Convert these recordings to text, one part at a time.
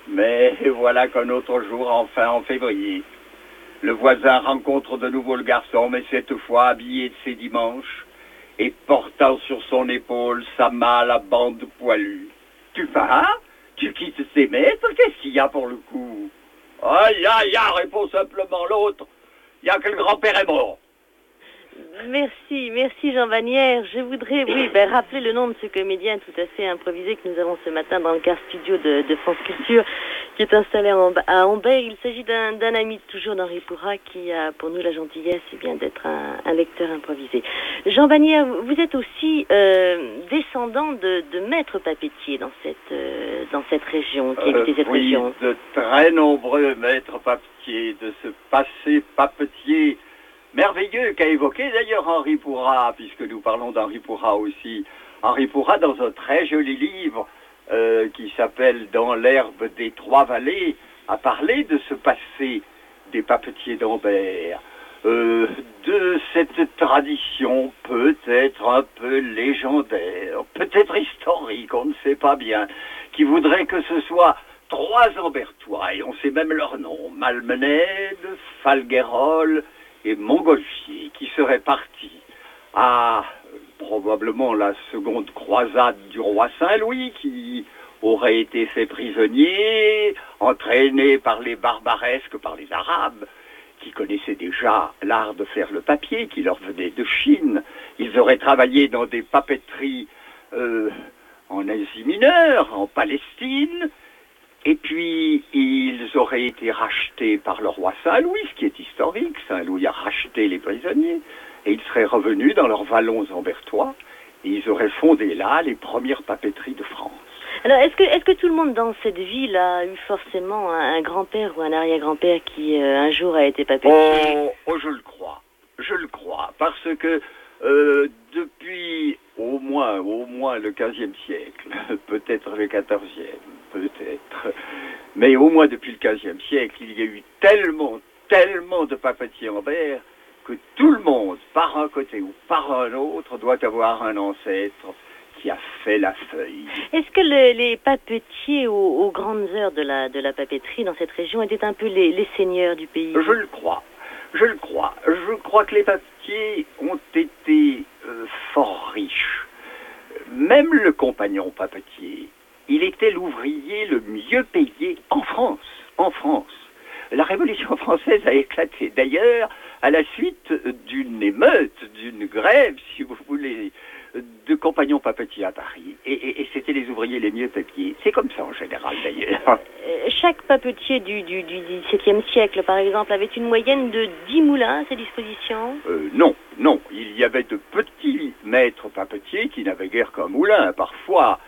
Mais voilà qu'un autre jour, enfin en février, le voisin rencontre de nouveau le garçon, mais cette fois habillé de ses dimanches et portant sur son épaule sa malle à bande poilue. Tu vas? Tu quittes tes maîtres? Qu'est-ce qu'il y a pour le coup? Aïe, aïe, aïe, répond simplement l'autre. Il y a que le grand-père est mort. Merci Jean Vanière. Je voudrais rappeler le nom de ce comédien tout à fait improvisé que nous avons ce matin dans le car studio de France Culture qui est installé à Ambert. Il s'agit d'un ami toujours d'Henri Pourrat qui a pour nous la gentillesse d'être un lecteur improvisé. Jean Vanière, vous êtes aussi descendant de maîtres papetiers dans cette région, qui habitait cette région. De très nombreux maîtres papetiers, de ce passé papetier merveilleux qu'a évoqué d'ailleurs Henri Pourrat, puisque nous parlons d'Henri Pourrat aussi. Henri Pourrat, dans un très joli livre qui s'appelle Dans l'herbe des trois vallées, a parlé de ce passé des papetiers d'Ambert, de cette tradition peut-être un peu légendaire, peut-être historique, on ne sait pas bien, qui voudrait que ce soit trois Ambertois, et on sait même leur nom, Malmenède, Falguerolles et Montgolfier, qui seraient partis à probablement la seconde croisade du roi Saint-Louis, qui aurait été fait prisonnier, entraîné par les barbaresques, par les Arabes, qui connaissaient déjà l'art de faire le papier, qui leur venait de Chine. Ils auraient travaillé dans des papeteries en Asie mineure, en Palestine, et puis, ils auraient été rachetés par le roi Saint-Louis, ce qui est historique. Saint-Louis a racheté les prisonniers, et ils seraient revenus dans leurs vallons ambertois, et ils auraient fondé là les premières papeteries de France. Alors, est-ce que tout le monde dans cette ville a eu forcément un grand-père ou un arrière-grand-père qui un jour a été papetier? Oh, je le crois, parce que depuis au moins le XVe siècle, peut-être le XIVe, peut-être, mais au moins depuis le XVe siècle, il y a eu tellement de papetiers en verre que tout le monde, par un côté ou par un autre, doit avoir un ancêtre qui a fait la feuille. Est-ce que les papetiers aux grandes heures de la papeterie dans cette région étaient un peu les seigneurs du pays? Je le crois. Je crois que les papetiers ont été fort riches. Même le compagnon papetier, il était l'ouvrier le mieux payé en France. En France. La Révolution française a éclaté d'ailleurs à la suite d'une émeute, d'une grève, si vous voulez, de compagnons papetiers à Paris. Et c'était les ouvriers les mieux payés. C'est comme ça en général d'ailleurs. Chaque papetier du XVIIe siècle, par exemple, avait une moyenne de 10 moulins à ses dispositions? Non. Il y avait de petits maîtres papetiers qui n'avaient guère qu'un moulin. Parfois,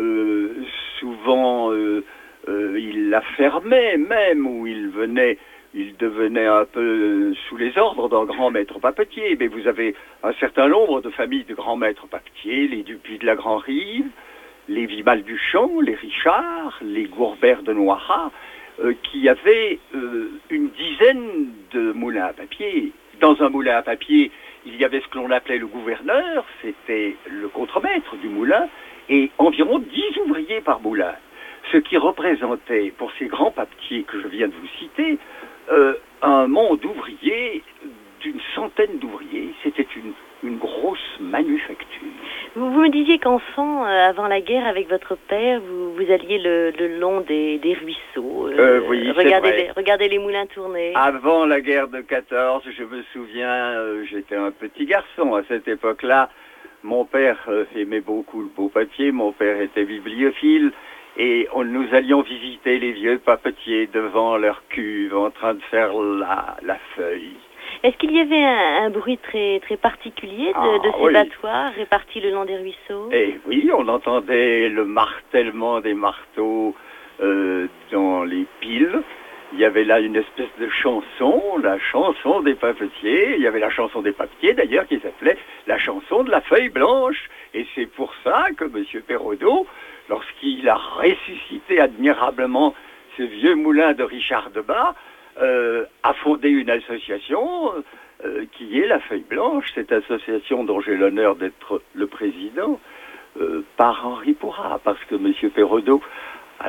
souvent, ils la fermaient même, ou ils devenaient un peu sous les ordres d'un grand maître papetier. Mais vous avez un certain nombre de familles de grands maîtres papetiers, les Dupuis de la Grand-Rive, les Vimal-Duchamp, les Richard, les Gourbert de Noirat, qui avaient une dizaine de moulins à papier. Dans un moulin à papier, il y avait ce que l'on appelait le gouverneur, c'était le contremaître du moulin, et environ 10 ouvriers par moulin. Ce qui représentait, pour ces grands papetiers que je viens de vous citer, un monde ouvrier d'une centaine d'ouvriers. C'était une grosse manufacture. Vous me disiez qu'enfant, avant la guerre, avec votre père, vous alliez le long des ruisseaux. Oui, regardez les moulins tourner. Avant la guerre de 14, je me souviens, j'étais un petit garçon à cette époque-là. Mon père aimait beaucoup le beau papier, mon père était bibliophile, et nous allions visiter les vieux papetiers devant leur cuve en train de faire la feuille. Est-ce qu'il y avait un bruit très particulier de ces battoirs répartis le long des ruisseaux? Eh oui, on entendait le martèlement des marteaux dans les piles. Il y avait là une espèce de chanson, la chanson des papetiers. Il y avait la chanson des papetiers d'ailleurs qui s'appelait la chanson de la feuille blanche. Et c'est pour ça que M. Perraudot, lorsqu'il a ressuscité admirablement ce vieux moulin de Richard de Bas, a fondé une association qui est la Feuille Blanche, cette association dont j'ai l'honneur d'être le président, par Henri Pourrat, parce que M. Perraudot